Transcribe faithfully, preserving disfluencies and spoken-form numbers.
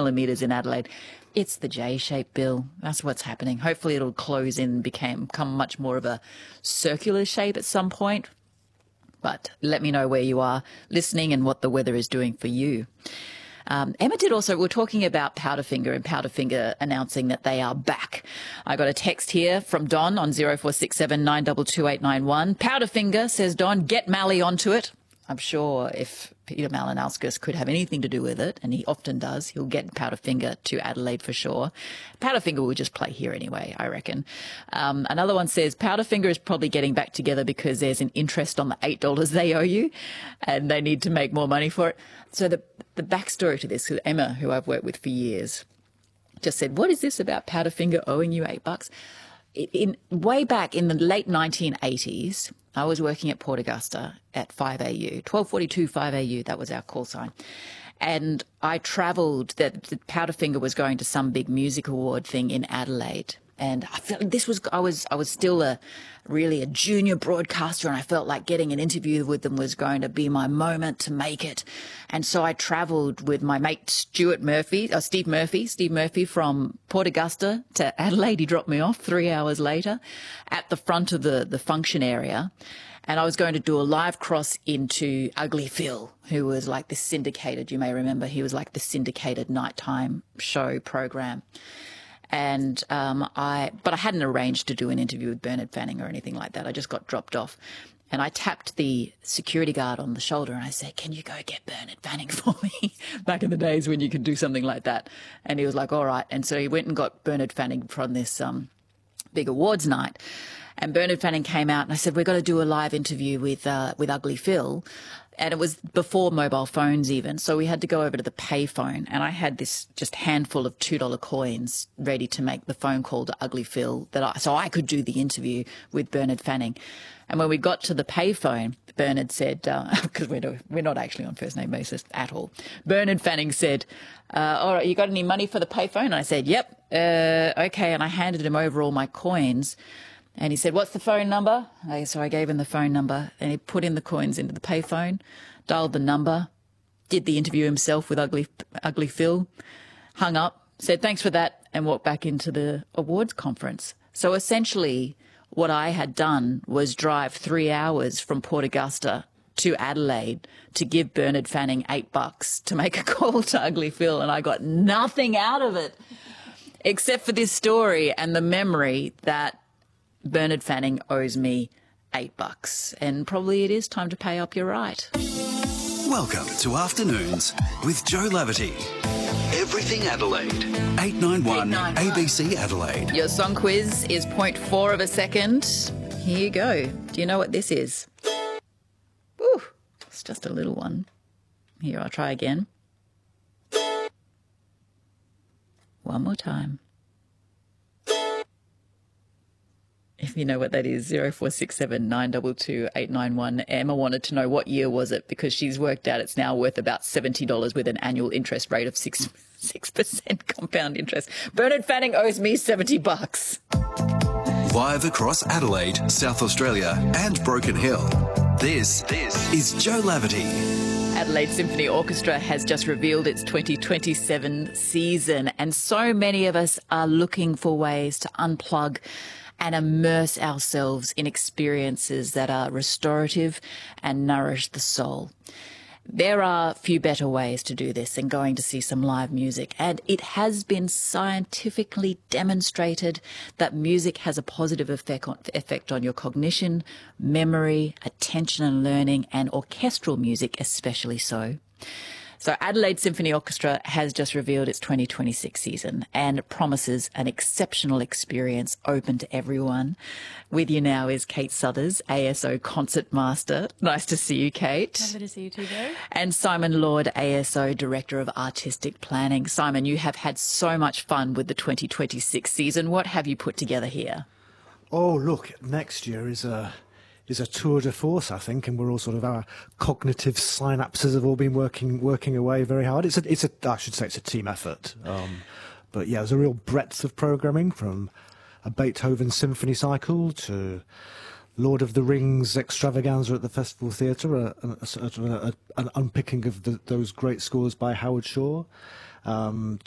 millimetres in Adelaide. It's the J-shaped, Bill. That's what's happening. Hopefully it'll close in and become, become much more of a circular shape at some point. But let me know where you are listening and what the weather is doing for you. Um, Emma did also, we're talking about Powderfinger and Powderfinger announcing that they are back. I got a text here from Don on zero four six seven nine two two eight nine one. Powderfinger, says Don, get Mally onto it. I'm sure if Peter Malinauskas could have anything to do with it, and he often does, he'll get Powderfinger to Adelaide for sure. Powderfinger will just play here anyway, I reckon. Um, another one says, Powderfinger is probably getting back together because there's an interest on the eight dollars they owe you, and they need to make more money for it. So the, the backstory to this, Emma, who I've worked with for years, just said, what is this about Powderfinger owing you eight bucks? In, way back in the late nineteen eighties, I was working at Port Augusta at five A U, twelve forty-two five A U, that was our call sign. And I travelled, that Powderfinger was going to some big music award thing in Adelaide. And I felt this was, I was, I was still a really a junior broadcaster, and I felt like getting an interview with them was going to be my moment to make it. And so I travelled with my mate Stuart Murphy, uh, Steve Murphy, Steve Murphy from Port Augusta to Adelaide. He dropped me off three hours later at the front of the, the function area. And I was going to do a live cross into Ugly Phil, who was like the syndicated, you may remember, he was like the syndicated nighttime show program. And um, I, but I hadn't arranged to do an interview with Bernard Fanning or anything like that. I just got dropped off. And I tapped the security guard on the shoulder and I said, can you go get Bernard Fanning for me? Back in the days when you could do something like that. And he was like, all right. And so he went and got Bernard Fanning from this um, big awards night. And Bernard Fanning came out and I said, we've got to do a live interview with uh, with Ugly Phil. And it was before mobile phones even. So we had to go over to the payphone. And I had this just handful of two dollar coins ready to make the phone call to Ugly Phil, that I, so I could do the interview with Bernard Fanning. And when we got to the payphone, Bernard said, because uh, we're, no, we're not actually on first name basis at all. Bernard Fanning said, uh, all right, you got any money for the payphone? And I said, yep. Uh, okay. And I handed him over all my coins. And he said, what's the phone number? So I gave him the phone number and he put in the coins into the payphone, dialed the number, did the interview himself with Ugly, Ugly Phil, hung up, said thanks for that, and walked back into the awards conference. So essentially what I had done was drive three hours from Port Augusta to Adelaide to give Bernard Fanning eight bucks to make a call to Ugly Phil, and I got nothing out of it except for this story and the memory that Bernard Fanning owes me eight bucks, and probably it is time to pay up. You're right. Welcome to Afternoons with Joe Laverty. Everything Adelaide. eight nine one A B C Adelaide. Your song quiz is point four of a second. Here you go. Do you know what this is? Ooh, it's just a little one. Here, I'll try again. One more time. If you know what that is, zero four six seven nine two two eight nine one. Emma wanted to know what year was it, because she's worked out it's now worth about seventy dollars with an annual interest rate of six, six percent compound interest. Bernard Fanning owes me seventy bucks. Live across Adelaide, South Australia and Broken Hill. This, this is Joe Laverty. Adelaide Symphony Orchestra has just revealed its twenty twenty-seven season, and so many of us are looking for ways to unplug and immerse ourselves in experiences that are restorative and nourish the soul. There are few better ways to do this than going to see some live music, and it has been scientifically demonstrated that music has a positive effect on, effect on your cognition, memory, attention and learning, and orchestral music especially so. So Adelaide Symphony Orchestra has just revealed its twenty twenty-six season and promises an exceptional experience open to everyone. With you now is Kate Suthers, A S O Concertmaster. Nice to see you, Kate. Lovely to see you too, Joe. And Simon Lord, A S O Director of Artistic Planning. Simon, you have had so much fun with the twenty twenty-six season. What have you put together here? Oh, look, next year is a... is a tour de force, I think, and we're all sort of, our cognitive synapses have all been working working away very hard. It's a, it's a, I should say it's a team effort. Um, but yeah, there's a real breadth of programming, from a Beethoven symphony cycle to Lord of the Rings extravaganza at the Festival Theatre, a, a, a, a, an unpicking of the, those great scores by Howard Shaw, um,